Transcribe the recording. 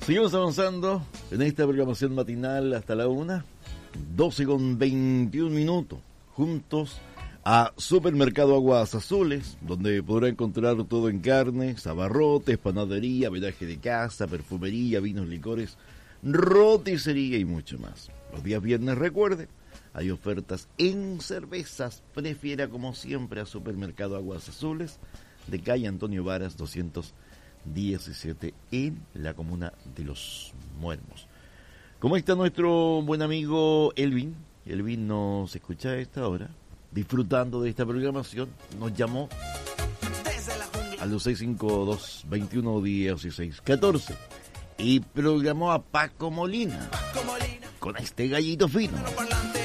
Seguimos avanzando en esta programación matinal hasta la 1, 12:21, juntos a Supermercado Aguas Azules, donde podrá encontrar todo en carnes, abarrotes, panadería, vendaje de casa, perfumería, vinos, licores, roticería y mucho más. Los días viernes, recuerde, hay ofertas en cervezas. Prefiera como siempre a Supermercado Aguas Azules, de calle Antonio Varas 217 en la comuna de Los Muermos. ¿Cómo está nuestro buen amigo Elvin? Elvin nos escucha a esta hora, disfrutando de esta programación. Nos llamó al 2652-211614 y programó a Paco Molina con este gallito fino.